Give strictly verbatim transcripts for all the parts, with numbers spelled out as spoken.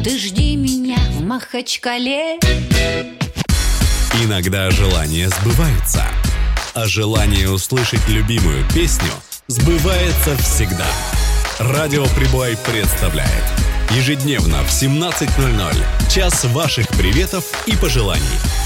Ты жди меня в Махачкале. Иногда желания сбываются, а желание услышать любимую песню сбывается всегда. Радио Прибой представляет ежедневно в семнадцать ноль ноль час ваших приветов и пожеланий.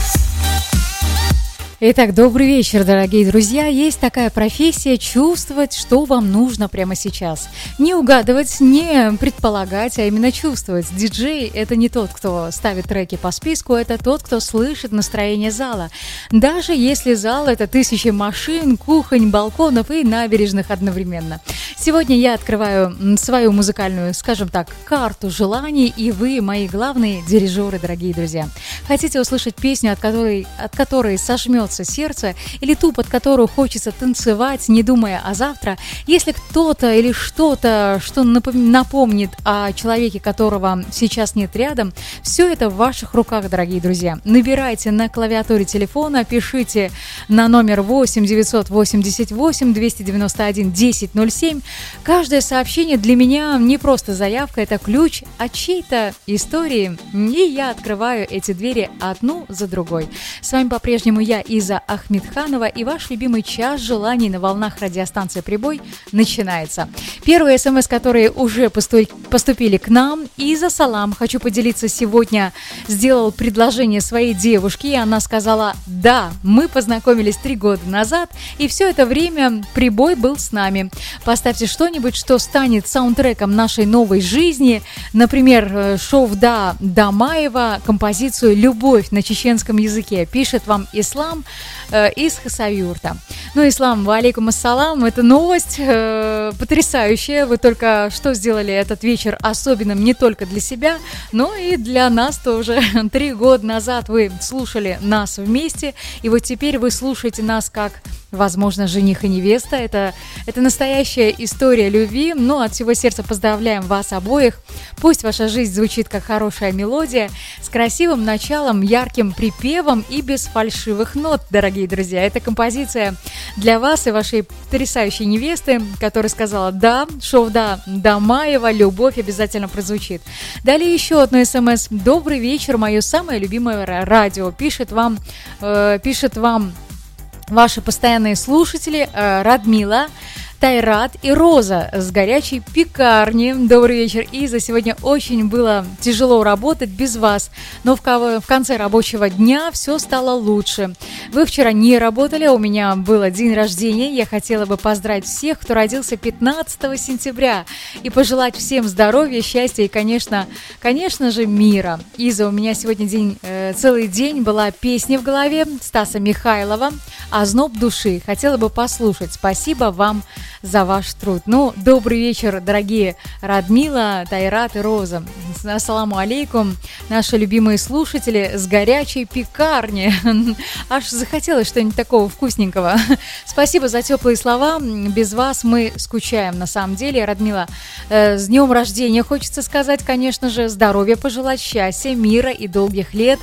Итак, добрый вечер, дорогие друзья. Есть такая профессия — чувствовать, что вам нужно прямо сейчас. Не угадывать, не предполагать, а именно чувствовать. Диджей — это не тот, кто ставит треки по списку, это тот, кто слышит настроение зала. Даже если зал — это тысячи машин, кухонь, балконов и набережных одновременно. Сегодня я открываю свою музыкальную, скажем так, карту желаний, и вы мои главные дирижеры, дорогие друзья. Хотите услышать песню, от которой, от которой сожмет сердце, или ту, под которую хочется танцевать, не думая о завтра? Если кто-то или что-то, что напомнит о человеке, которого сейчас нет рядом, все это в ваших руках, дорогие друзья. Набирайте на клавиатуре телефона, пишите на номер восемь девятьсот восемьдесят восемь двести девяносто один десять ноль семь. Каждое сообщение для меня не просто заявка, это ключ от чьей-то истории, и я открываю эти двери одну за другой. С вами по-прежнему я, Иза Ахмедханова, и ваш любимый час желаний на волнах радиостанции «Прибой» начинается. Первые смс, которые уже поступили к нам. Иза, салам, хочу поделиться сегодня. Сделал предложение своей девушке, и она сказала: да, мы познакомились три года назад, и все это время «Прибой» был с нами. Поставьте что-нибудь, что станет саундтреком нашей новой жизни. Например, Шовда Дамаева, композицию «Любовь» на чеченском языке. Пишет вам Ислам э, из Хасавюрта. Ну, Ислам, валейкум ассалам. Это новость э, потрясающая. Вы только что сделали этот вечер особенным не только для себя, но и для нас тоже. Три года назад вы слушали нас вместе, и вот теперь вы слушаете нас как, возможно, жених и невеста. Это, это настоящая история любви. Ну, от всего сердца поздравляем вас обоих. Пусть ваша жизнь звучит как хорошая мелодия, с красивым началом, ярким припевом и без фальшивых нот, дорогие друзья. Это композиция для вас и вашей потрясающей невесты, которая сказала: да, Шовда Дамаева, «Любовь» обязательно прозвучит. Далее еще одно смс. Добрый вечер, мое самое любимое радио. Пишет вам, э, пишет вам ваши постоянные слушатели э, Радмила, Тайрат и Роза с горячей пекарни. Добрый вечер, Иза. Сегодня очень было тяжело работать без вас, но в, ко- в конце рабочего дня все стало лучше. Вы вчера не работали, а у меня был день рождения. Я хотела бы поздравить всех, кто родился пятнадцатого сентября, и пожелать всем здоровья, счастья и, конечно, конечно же, мира. Иза, у меня сегодня день, э, целый день была песня в голове Стаса Михайлова «Озноб души». Хотела бы послушать. Спасибо вам за ваш труд. Ну, добрый вечер, дорогие Радмила, Тайрат и Роза. Ассаламу алейкум, наши любимые слушатели с горячей пекарни. Аж захотелось что-нибудь такого вкусненького. Спасибо за теплые слова. Без вас мы скучаем, на самом деле. Радмила, э, с днем рождения хочется сказать, конечно же, здоровья пожелать, счастья, мира и долгих лет.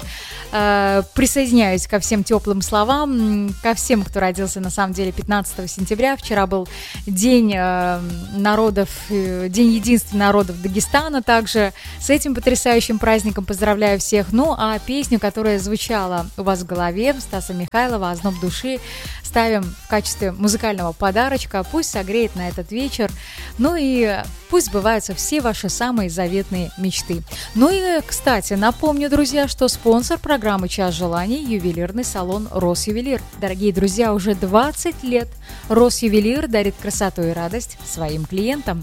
Э, присоединяюсь ко всем теплым словам, ко всем, кто родился, на самом деле, пятнадцатого сентября. Вчера был День э, народов, э, День единства народов Дагестана. Также с этим потрясающим праздником поздравляю всех. Ну, а песню, которая звучала у вас в голове, Стаса Михайлова «Озноб души», ставим в качестве музыкального подарочка. Пусть согреет на этот вечер. Ну и пусть сбываются все ваши самые заветные мечты. Ну и, кстати, напомню, друзья, что спонсор программы «Час желаний» — ювелирный салон «Росювелир». Дорогие друзья, уже двадцать лет Росювелир дарит красоту и радость своим клиентам.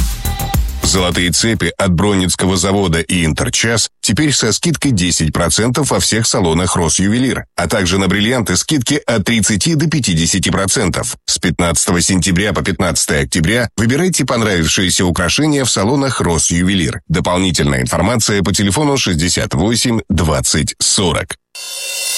Золотые цепи от Бронницкого завода и Интерчас теперь со скидкой десять процентов во всех салонах Росювелир, а также на бриллианты скидки от тридцати до пятидесяти процентов. С пятнадцатого сентября по пятнадцатое октября выбирайте понравившиеся украшения в салонах Росювелир. Дополнительная информация по телефону шестьдесят восемь двадцать сорок.